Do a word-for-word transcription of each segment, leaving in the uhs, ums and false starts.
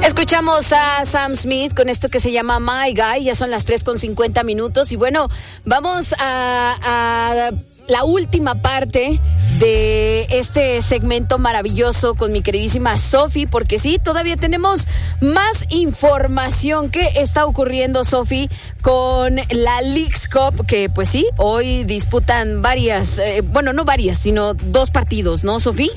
Escuchamos a Sam Smith con esto que se llama My Guy. Ya son las tres con cincuenta minutos y bueno, vamos a, a la última parte de este segmento maravilloso con mi queridísima Sofi, porque sí, todavía tenemos más información. ¿Qué está ocurriendo, Sofi, con la Leagues Cup? Que pues sí, hoy disputan varias, eh, bueno, no varias, sino dos partidos, ¿no, Sofi?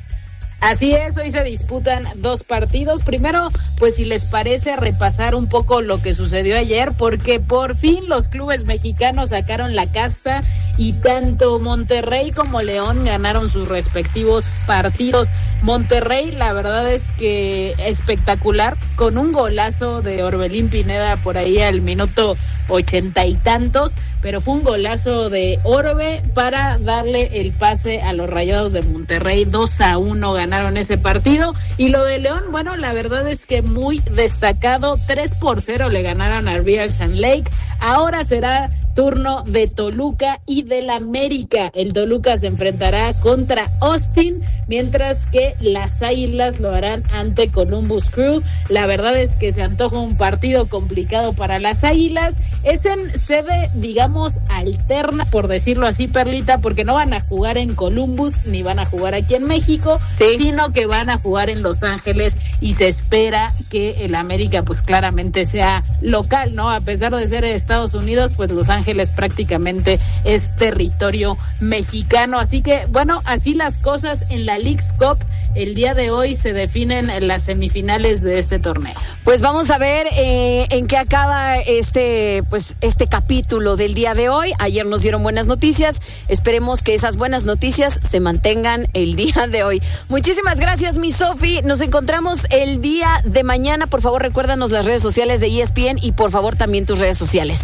Así es, hoy se disputan dos partidos. Primero, pues si les parece, repasar un poco lo que sucedió ayer, porque por fin los clubes mexicanos sacaron la casta y tanto Monterrey como León ganaron sus respectivos partidos. Monterrey, la verdad es que espectacular, con un golazo de Orbelín Pineda por ahí al minuto ochenta y tantos, pero fue un golazo de Orbe para darle el pase a los Rayados de Monterrey. Dos a uno ganaron ese partido. Y lo de León, bueno, la verdad es que muy destacado, tres por cero le ganaron al Real Salt Lake. Ahora será turno de Toluca y del América. El Toluca se enfrentará contra Austin, mientras que las Águilas lo harán ante Columbus Crew. La verdad es que se antoja un partido complicado para las Águilas. Es en sede, digamos, alterna, por decirlo así, Perlita, porque no van a jugar en Columbus ni van a jugar aquí en México, sí, sino que van a jugar en Los Ángeles, y se espera que el América pues claramente sea local, ¿no? A pesar de ser de Estados Unidos, pues Los Ángeles prácticamente es territorio mexicano. Así que, bueno, así las cosas en la Leagues Cup. El día de hoy se definen las semifinales de este torneo. Pues vamos a ver eh, en qué acaba este, pues, este capítulo del día de hoy. Ayer nos dieron buenas noticias. Esperemos que esas buenas noticias se mantengan el día de hoy. Muchísimas gracias, mi Sofi. Nos encontramos el día de mañana. Por favor, recuérdanos las redes sociales de E S P N y por favor también tus redes sociales.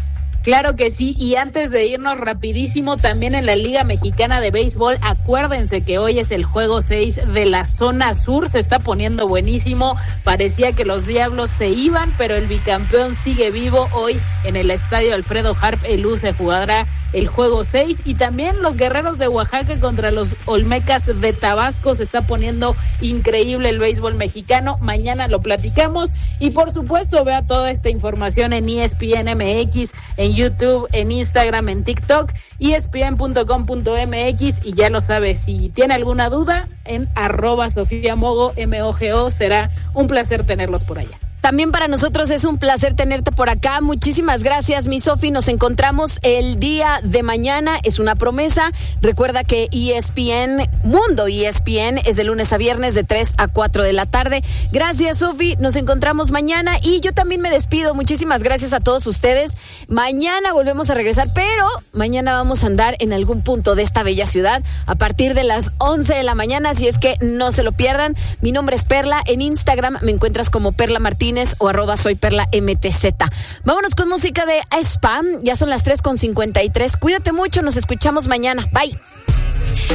Claro que sí, y antes de irnos rapidísimo, también en la Liga Mexicana de Béisbol, acuérdense que hoy es el juego seis de la zona sur, se está poniendo buenísimo, parecía que los Diablos se iban, pero el bicampeón sigue vivo. Hoy en el estadio Alfredo Harp Elú se jugará el juego seis, y también los Guerreros de Oaxaca contra los Olmecas de Tabasco. Se está poniendo increíble el béisbol mexicano, mañana lo platicamos, y por supuesto vea toda esta información en E S P N M X, en YouTube, en Instagram, en TikTok, E S P N punto com punto M X, y ya lo sabe, si tiene alguna duda, en arroba Sofía Mogo, M O G O, será un placer tenerlos por allá. También para nosotros es un placer tenerte por acá. Muchísimas gracias, mi Sofi. Nos encontramos el día de mañana. Es una promesa. Recuerda que E S P N, Mundo E S P N, es de lunes a viernes de tres a cuatro de la tarde. Gracias, Sofi. Nos encontramos mañana. Y yo también me despido. Muchísimas gracias a todos ustedes. Mañana volvemos a regresar, pero mañana vamos a andar en algún punto de esta bella ciudad a partir de las once de la mañana. Así es que no se lo pierdan. Mi nombre es Perla. En Instagram me encuentras como Perla Martínez o arroba soy Perla M T Z. Vámonos con música de Spam. Ya son las tres con cincuenta y tres. Cuídate mucho, nos escuchamos mañana. Bye.